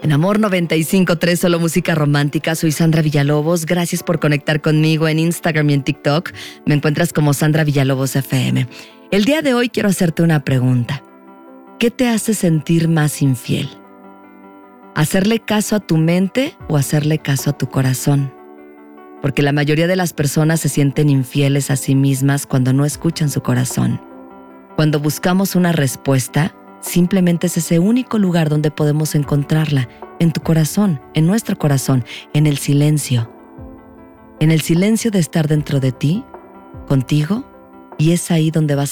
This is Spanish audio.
En Amor 95.3, solo música romántica. Soy Sandra Villalobos. Gracias por conectar conmigo en Instagram y en TikTok. Me encuentras como Sandra Villalobos FM. El día de hoy quiero hacerte una pregunta. ¿Qué te hace sentir más infiel? ¿Hacerle caso a tu mente o hacerle caso a tu corazón? Porque la mayoría de las personas se sienten infieles a sí mismas cuando no escuchan su corazón. Cuando buscamos una respuesta, simplemente es ese único lugar donde podemos encontrarla, en tu corazón, en nuestro corazón, en el silencio. En el silencio de estar dentro de ti, contigo, y es ahí donde vas